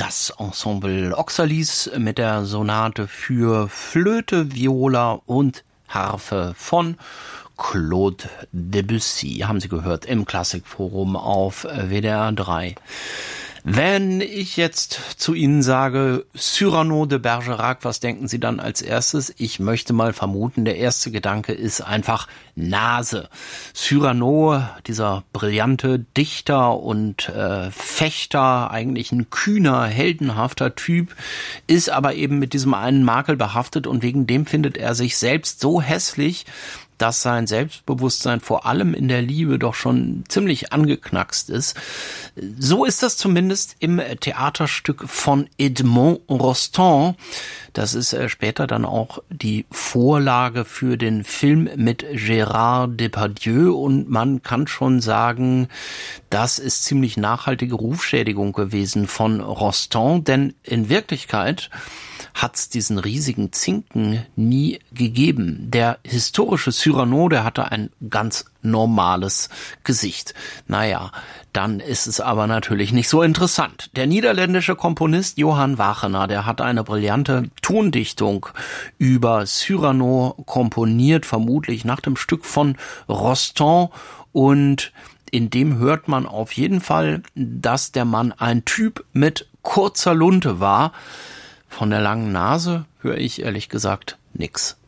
das Ensemble Oxalis mit der Sonate für Flöte, Viola und Harfe von Claude Debussy. Haben Sie gehört im Klassikforum auf WDR 3. Wenn ich jetzt zu Ihnen sage, Cyrano de Bergerac, was denken Sie dann als erstes? Ich möchte mal vermuten, der erste Gedanke ist einfach Nase. Cyrano, dieser brillante Dichter und Fechter, eigentlich ein kühner, heldenhafter Typ, ist aber eben mit diesem einen Makel behaftet und wegen dem findet er sich selbst so hässlich, dass sein Selbstbewusstsein vor allem in der Liebe doch schon ziemlich angeknackst ist. So ist das zumindest im Theaterstück von Edmond Rostand. Das ist später dann auch die Vorlage für den Film mit Gérard Depardieu und man kann schon sagen, das ist ziemlich nachhaltige Rufschädigung gewesen von Rostand, denn in Wirklichkeit hat's diesen riesigen Zinken nie gegeben. Der historische Cyrano, der hatte ein ganz normales Gesicht. Naja, dann ist es aber natürlich nicht so interessant. Der niederländische Komponist Johann Wagener, der hat eine brillante Tondichtung über Cyrano komponiert, vermutlich nach dem Stück von Rostand, und in dem hört man auf jeden Fall, dass der Mann ein Typ mit kurzer Lunte war. Von der langen Nase höre ich ehrlich gesagt nix.